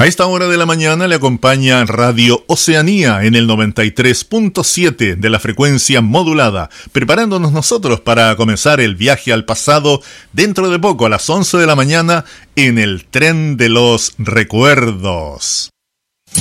A esta hora de la mañana le acompaña Radio Oceanía en el 93.7 de la frecuencia modulada, preparándonos nosotros para comenzar el viaje al pasado dentro de poco a las 11 de la mañana en el Tren de los Recuerdos.